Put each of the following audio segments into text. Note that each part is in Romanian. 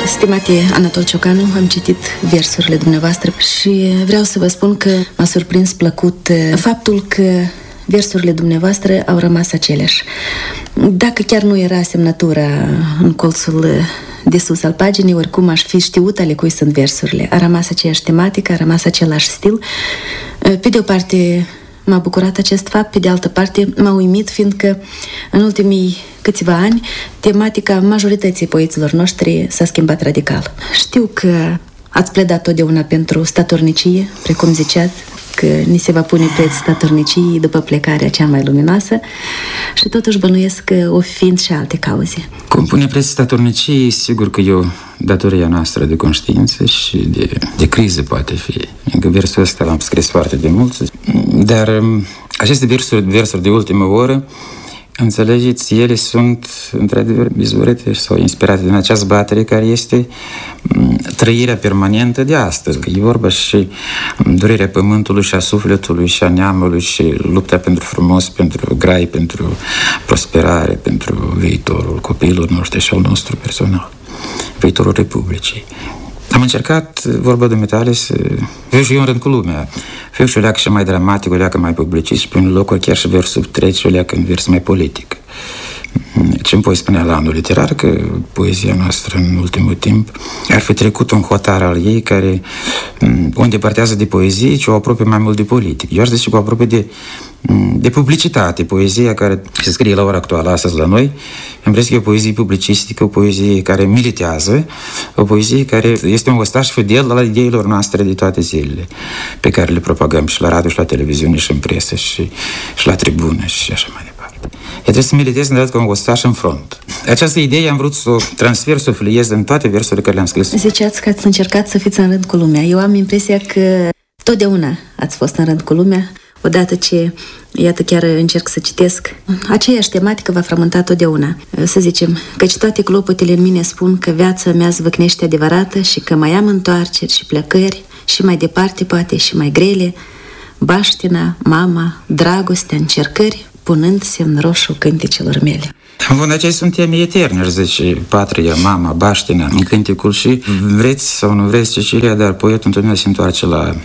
Stimate Anatol Ciocanu, am citit versurile dumneavoastră și vreau să vă spun că m-a surprins plăcut faptul că versurile dumneavoastră au rămas aceleași. Dacă chiar nu era semnătura în colțul de sus al paginii, oricum aș fi știut ale cui sunt versurile. A rămas aceeași tematică, a rămas același stil. Pe de o parte m-a bucurat acest fapt, pe de altă parte m-a uimit, fiindcă în ultimii câțiva ani tematica majorității poeților noștri s-a schimbat radical. Știu că ați pledat totdeauna pentru statornicie, precum ziceați, că ni se va pune preț statorniciei după plecarea cea mai luminoasă, și totuși bănuiesc că o fiind și alte cauze. Cum pune preț statorniciei, sigur că e o datoria noastră de conștiință și de criză poate fi. Încă versul ăsta l-am scris foarte de mult, dar aceste versuri de ultimă oră, înțelegeți, ele sunt într-adevăr izvorite sau inspirate din acea zbatere care este trăirea permanentă de astăzi. E vorba și durerea pământului și a sufletului și a neamului și lupta pentru frumos, pentru grai, pentru prosperare, pentru viitorul copiilor noștri și al nostru personal, viitorul Republicii. Am încercat, vorba dumitale, să fiu și eu în rând cu lumea. Fiu și o leacă și mai dramatic, o leacă mai publicist și prin locuri chiar și versul trece, o leacă în vers mai politic. Ce-mi poți spune la anul literar că poezia noastră în ultimul timp ar fi trecut un hotar al ei care o îndepărtează de poezie, ci o apropie mai mult de politic. Eu aș zice că o apropie de publicitate. Poezia care se scrie la ora actuală astăzi la noi, îmi vreau că e o poezie publicistică, o poezie care militează, o poezie care este un ostaș fidel la ideilor noastre de toate zilele, pe care le propagăm și la radio, și la televiziune, și în presă, și la tribună, și așa mai departe. Eu trebuie să militez în ca un ostaș în front. Această idee am vrut să o transfer, să o filiez în toate versurile care le-am scris. Ziceați că ați încercat să fiți în rând cu lumea. Eu am impresia că totdeauna ați fost în rând cu lumea. Odată ce, iată, chiar încerc să citesc, aceeași tematică va frământa totdeauna. Să zicem, căci toate clopotele în mine spun că viața mea zvâcnește adevărată și că mai am întoarceri și plecări și mai departe, poate, și mai grele, baștina, mama, dragostea, încercări, punându-se în roșu cânticelor mele. Bun, acestea sunt teme eterne, aș zice, patria, mama, baștina, în cânticul și vreți sau nu vreți, Cecilia, dar poetul întotdeauna se întoarce la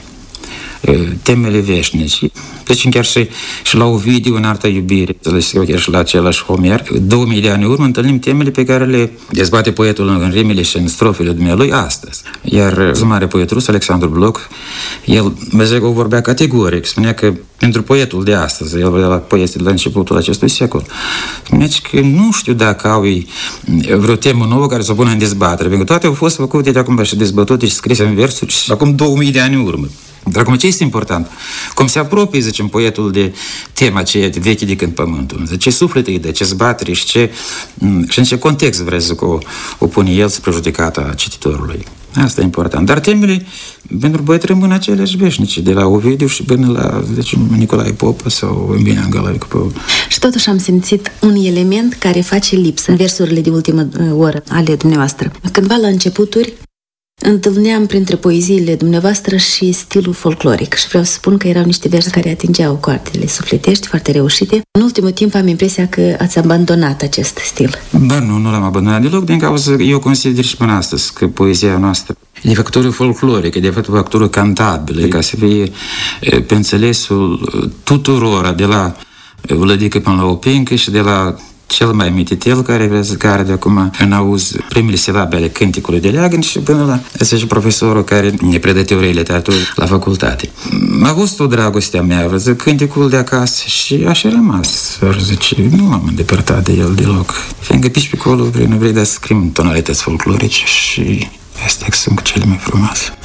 temele veșnice. Deci chiar și la Ovidiu în Arta Iubirii, chiar și la același Homer, 2000 de ani urmă întâlnim temele pe care le dezbate poetul în rimele și în strofele dumnealui astăzi. Iar mare poet rus, Alexandru Blok, el o vorbea categoric, spunea că pentru poetul de astăzi, el vorbea la poeții de la începutul acestui secol, spunea că nu știu dacă au vreo temă nouă care să o pună în dezbatere, pentru că toate au fost făcute de acum și dezbătute și scrise în versuri și acum 2000 de ani în urmă. Dar acum ce este important? Cum se apropie, zicem, poetul de tema aceea veche de când pământul. De ce suflet îi dă, ce zbatere și în ce context vreți să o pune el spre judecata cititorului. Asta e important. Dar temele pentru poet rămân aceleași veșnici, de la Ovidiu și până la, deci, Nicolae Popă sau Embina Galaicupă. Și totuși am simțit un element care face lipsă în versurile de ultimă oră ale dumneavoastră. Cândva la începuturi întâlneam printre poeziile dumneavoastră și stilul folcloric și vreau să spun că erau niște versuri care atingeau coartele sufletești, foarte reușite. În ultimul timp am impresia că ați abandonat acest stil. Ba nu l-am abandonat deloc, din cauza că eu consider și până astăzi că poezia noastră e de factură folclorică, de factură cantabilă, ca să fie pe înțelesul tuturora, de la Vlădică până la Opincă și de la cel mai mititel care de acum în auz primele silabe ale cânticului de leagăn și până la ăsta și profesorul care ne predă teorie literaturii la facultate. A fost o dragostea mea, cânticul de acasă și așa a rămas. Zice, nu m-am îndepărtat de el deloc. Fiindcă pici pe acolo, vrei să scriem tonalități folclorice și astea sunt cele mai frumoase.